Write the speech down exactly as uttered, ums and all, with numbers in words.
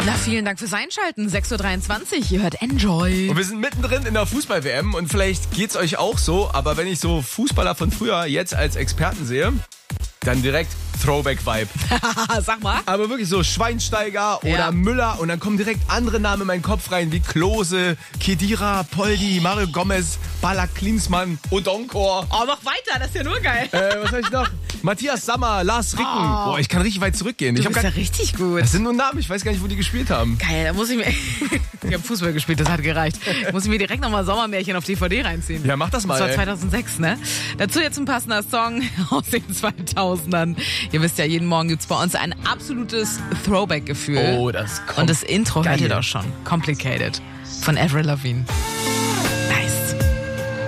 Na, vielen Dank fürs Einschalten. sechs Uhr dreiundzwanzig, ihr hört Enjoy. Und wir sind mittendrin in der Fußball-W M und vielleicht geht's euch auch so, aber wenn ich so Fußballer von früher jetzt als Experten sehe, dann direkt Throwback-Vibe. Sag mal. Aber wirklich so Schweinsteiger oder Ja. Müller und dann kommen direkt andere Namen in meinen Kopf rein, wie Klose, Khedira, Poldi, Mario Gomez, Ballack Klinsmann, Odonkor. Oh, noch weiter, das ist ja nur geil. Äh, was hab ich noch? Matthias Sammer, Lars Ricken. Oh. Boah, ich kann richtig weit zurückgehen. Du Ich hab bist gar, ja richtig gut. das sind nur Namen, ich weiß gar nicht, wo die gespielt haben. Geil, da muss ich mir... ich habe Fußball gespielt, das hat gereicht. Muss ich mir direkt nochmal Sommermärchen auf D V D reinziehen. Ja, mach das mal. Das war ey. zweitausendsechs, ne? Dazu jetzt ein passender Song aus den zweitausendern. Ihr wisst ja, jeden Morgen gibt's bei uns ein absolutes Throwback-Gefühl. Oh, das kommt. Und das Intro hört ihr geil. doch schon. Complicated. Von Avril Lavigne.